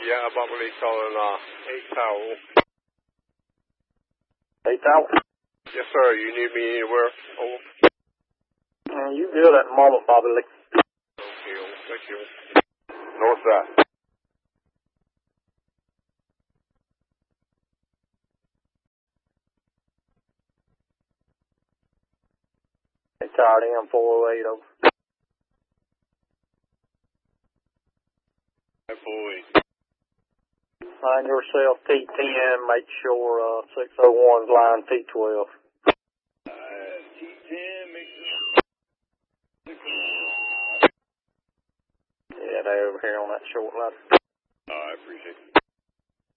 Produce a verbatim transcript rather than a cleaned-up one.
yeah, Bobby Lee calling uh, eight Tower. eight Tower? Yes, sir. You need me anywhere? Over. Uh, you good at the moment, Bobby Lee. Okay, thank you. North side. eight Tower M four oh eight over. four oh eight. Find yourself T ten, make sure uh, six oh one's line T twelve. Uh, T ten, make sure. Yeah, they're over here on that short ladder. Uh, I appreciate it.